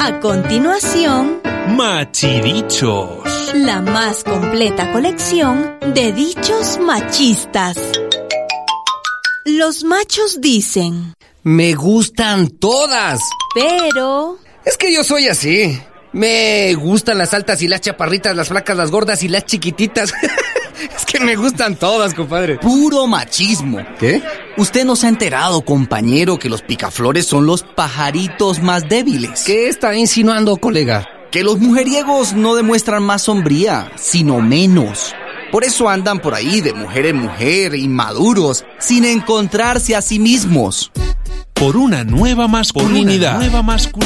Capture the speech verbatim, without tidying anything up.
A continuación, Machidichos. la más completa colección de dichos machistas. Los machos dicen: me gustan todas. Pero... Es que yo soy así. Me gustan las altas y las chaparritas, las flacas, las gordas y las chiquititas. Es que me gustan todas, compadre. Puro machismo. ¿Qué? Usted no se ha enterado, compañero, que los picaflores son los pajaritos más débiles. ¿Qué está insinuando, colega? Que los mujeriegos no demuestran más sombría, sino menos. Por eso andan por ahí de mujer en mujer, inmaduros, sin encontrarse a sí mismos. Por una nueva masculinidad. Por una nueva masculinidad.